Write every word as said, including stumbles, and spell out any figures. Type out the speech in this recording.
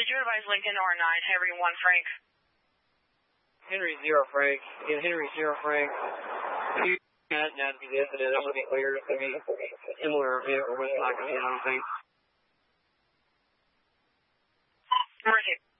Did you advise Lincoln or nine, Henry one Frank? Henry zero Frank. Yeah, Henry zero Frank. You had to be the incident. I'm going to be clear. It's going to be a similar event or what's not going to be, I don't think. Mercy.